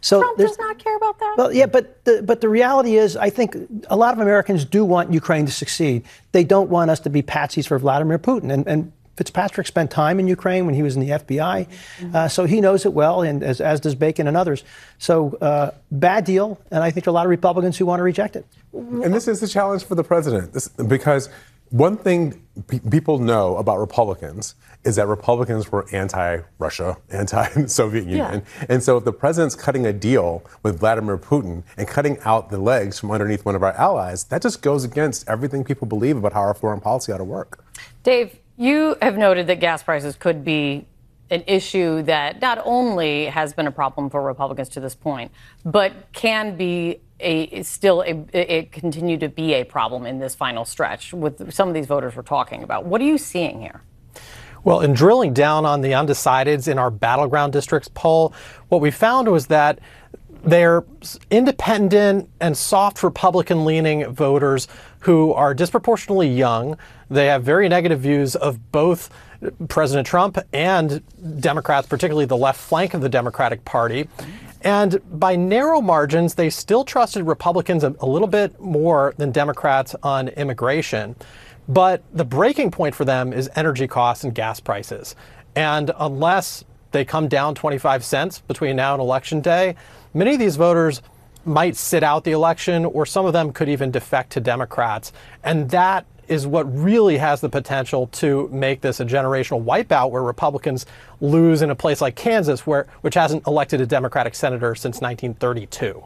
So Trump does not care about that? Well, yeah, but the reality is, I think a lot of Americans do want Ukraine to succeed. They don't want us to be patsies for Vladimir Putin. And Fitzpatrick spent time in Ukraine when he was in the FBI, so he knows it well, and as does Bacon and others. So bad deal, and I think there are a lot of Republicans who want to reject it. And this is the challenge for the president, because one thing people know about Republicans is that Republicans were anti-Russia, anti-Soviet Union. Yeah. And so if the president's cutting a deal with Vladimir Putin and cutting out the legs from underneath one of our allies, that just goes against everything people believe about how our foreign policy ought to work. Dave, you have noted that gas prices could be an issue that not only has been a problem for Republicans to this point, but can be it continue to be a problem in this final stretch with some of these voters we're talking about. What are you seeing here? Well, in drilling down on the undecideds in our battleground districts poll, what we found was that they're independent and soft Republican-leaning voters who are disproportionately young. They have very negative views of both President Trump and Democrats, particularly the left flank of the Democratic Party. And by narrow margins, they still trusted Republicans a little bit more than Democrats on immigration. But the breaking point for them is energy costs and gas prices. And unless they come down 25 cents between now and Election Day, many of these voters might sit out the election, or some of them could even defect to Democrats. And that is what really has the potential to make this a generational wipeout, where Republicans lose in a place like Kansas, which hasn't elected a Democratic senator since 1932.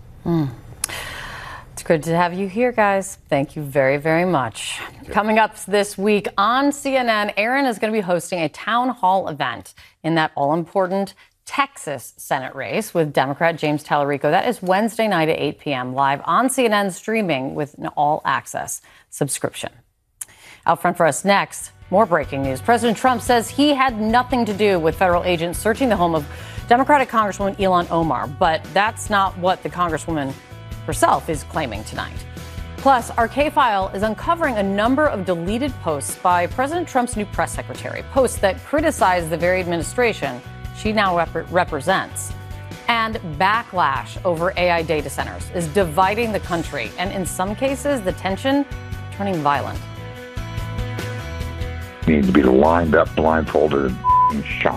It's good to have you here, guys. Thank you very, very much. Coming up this week on CNN, Aaron is going to be hosting a town hall event in that all-important Texas Senate race with Democrat James Tallarico. That is Wednesday night at 8 p.m. live on CNN, streaming with an all-access subscription. Out front for us next, more breaking news. President Trump says he had nothing to do with federal agents searching the home of Democratic Congresswoman Ilhan Omar, but that's not what the Congresswoman herself is claiming tonight. Plus, our K-File is uncovering a number of deleted posts by President Trump's new press secretary, posts that criticize the very administration she now represents. And backlash over AI data centers is dividing the country, and in some cases, the tension turning violent. You need to be lined up, blindfolded, and shot.